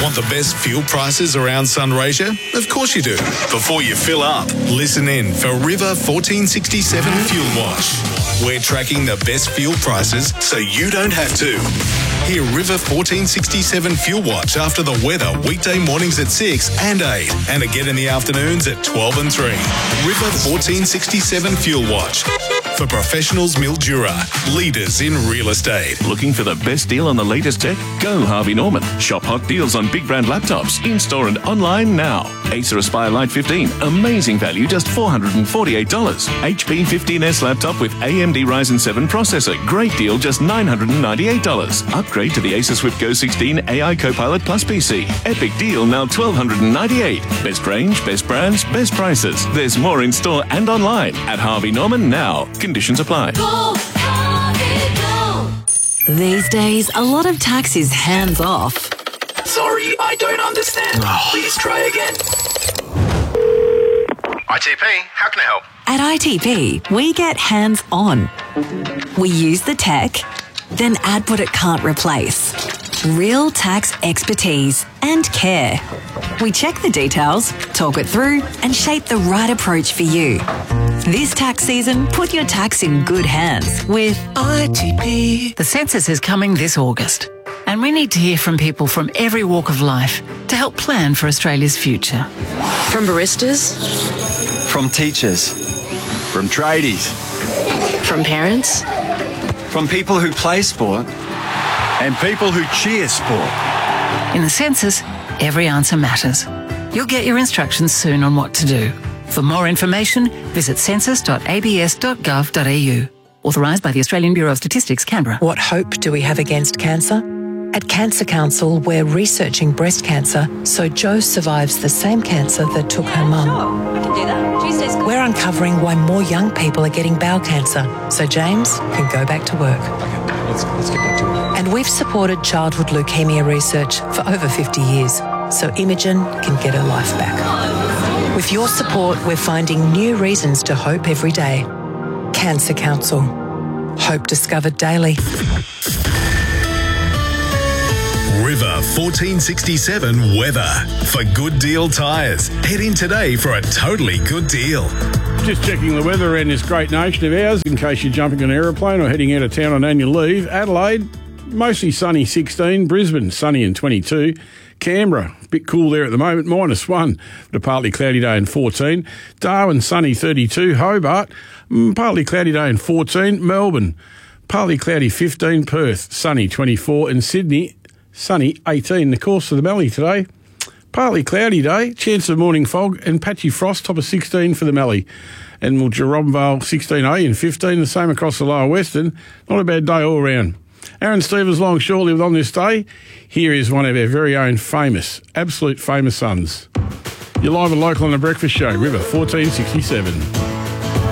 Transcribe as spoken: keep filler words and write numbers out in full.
Want the best fuel prices around Sunraysia? Of course you do. Before you fill up, listen in for River fourteen sixty-seven Fuel Watch. We're tracking the best fuel prices so you don't have to. Hear River fourteen sixty-seven Fuel Watch after the weather weekday mornings at six and eight and again in the afternoons at twelve and three. River fourteen sixty-seven Fuel Watch. For professionals, Mildura, leaders in real estate. Looking for the best deal on the latest tech? Go Harvey Norman. Shop hot deals on big brand laptops, in-store and online now. Acer Aspire Lite fifteen, amazing value, just four hundred forty-eight dollars. H P fifteen S laptop with A M D Ryzen seven processor, great deal, just nine hundred ninety-eight dollars. Upgrade to the Acer Swift Go sixteen A I Copilot Plus P C. Epic deal, now twelve ninety-eight dollars. Best range, best brands, best prices. There's more in store and online at Harvey Norman now. Conditions apply. Go, Harvey, go. These days, a lot of tax is hands off. Sorry, I don't understand. Please try again. I T P, how can I help? At I T P, we get hands on. We use the tech, then add what it can't replace. Real tax expertise and care. We check the details, talk it through, and shape the right approach for you. This tax season, put your tax in good hands with I T P. The census is coming this August, and we need to hear from people from every walk of life to help plan for Australia's future. From baristas, from teachers, from tradies, from parents, from people who play sport, and people who cheer sport. In the census, every answer matters. You'll get your instructions soon on what to do. For more information, visit census dot a b s dot gov dot a u. Authorised by the Australian Bureau of Statistics, Canberra. What hope do we have against cancer? At Cancer Council, we're researching breast cancer so Jo survives the same cancer that took her mum. Sure, we can do that. Tuesday's good. We're uncovering why more young people are getting bowel cancer so James can go back to work. Okay, let's, let's get back to it. And we've supported childhood leukemia research for over fifty years so Imogen can get her life back. With your support, we're finding new reasons to hope every day. Cancer Council. Hope discovered daily. River fourteen sixty-seven weather. For Good Deal Tyres. Head in today for a totally good deal. Just checking the weather around this great nation of ours in case you're jumping on an aeroplane or heading out of town on annual leave. Adelaide, mostly sunny sixteen. Brisbane, sunny and twenty-two. Canberra, a bit cool there at the moment, minus one. But a partly cloudy day and fourteen. Darwin, sunny thirty-two. Hobart, partly cloudy day and fourteen. Melbourne, partly cloudy fifteen. Perth, sunny twenty-four. And Sydney, sunny eighteen. The course for the Mallee today, partly cloudy day, chance of morning fog and patchy frost, top of sixteen for the Mallee. And well, Jerome Vale sixteen A and fifteen, the same across the lower western. Not a bad day all round. Aaron Stevens long short-lived on this day. Here is one of our very own famous, absolute famous sons. You're live and local on The Breakfast Show, River fourteen sixty-seven.